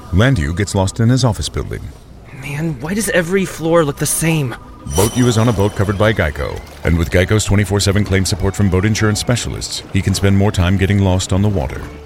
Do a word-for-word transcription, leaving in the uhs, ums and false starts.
Landu gets lost in his office building. Man, why does every floor look the same? BoatU is on a boat covered by Geico, and with Geico's twenty-four seven claim support from boat insurance specialists, he can spend more time getting lost on the water.